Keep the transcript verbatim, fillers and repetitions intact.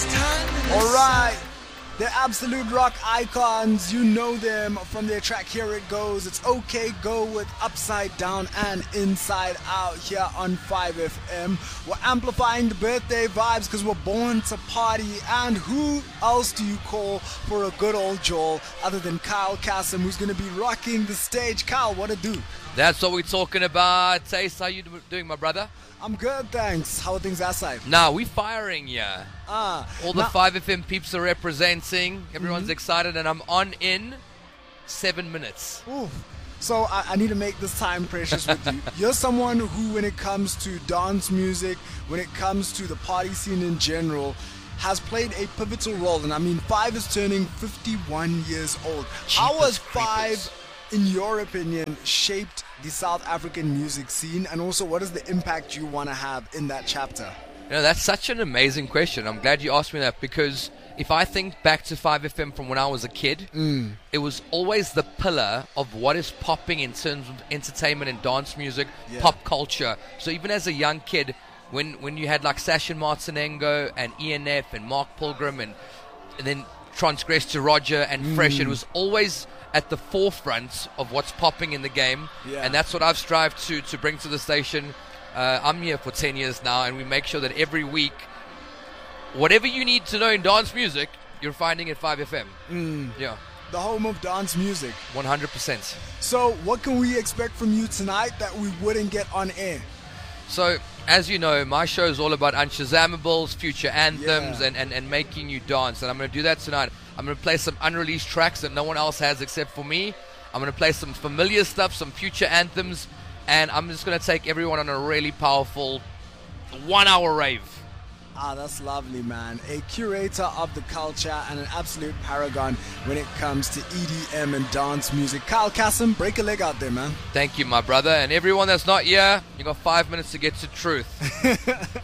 Alright, they're absolute rock icons. You know them from their track Here It Goes. It's OK Go with Upside Down and Inside Out here on five F M. We're amplifying the birthday vibes because we're born to party. And who else do you call for a good old Joel other than Kyle Kassem, who's going to be rocking the stage? Kyle, what to do? That's what we're talking about. Taste, how you doing, my brother? I'm good, thanks. How are things outside? Nah, we firing, yeah. Ah, All the now- five F M peeps are representing. Everyone's Mm-hmm. excited, and I'm on in seven minutes. Ooh. So I, I need to make this time precious with you. You're someone who, when it comes to dance music, when it comes to the party scene in general, has played a pivotal role. And I mean, Five is turning fifty-one years old. How Jeepers has Five, creepers. in your opinion, shaped the South African music scene? And also, what is the impact you want to have in that chapter? You know, that's such an amazing question. I'm glad you asked me that, because if I think back to five F M from when I was a kid, Mm. it was always the pillar of what is popping in terms of entertainment and dance music, Yeah. pop culture. So even as a young kid, when when you had like Sasha Martinengo and E N F and Mark Pilgrim and, and then Transgress to Roger and Fresh, Mm. it was always at the forefront of what's popping in the game. Yeah. And that's what I've strived to, to bring to the station. Uh, I'm here for ten years now, and we make sure that every week, whatever you need to know in dance music, you're finding at five F M. Mm. Yeah, The home of dance music. one hundred percent. So what can we expect from you tonight that we wouldn't get on air? So, as you know, my show is all about unshazamables, future anthems, Yeah. and, and, and making you dance. And I'm going to do that tonight. I'm going to play some unreleased tracks that no one else has except for me. I'm going to play some familiar stuff, some future anthems, and I'm just going to take everyone on a really powerful one-hour rave. Ah, that's lovely, man. A curator of the culture and an absolute paragon when it comes to E D M and dance music. Kyle Kassem, break a leg out there, man. Thank you, my brother. And everyone that's not here, you got five minutes to get to truth.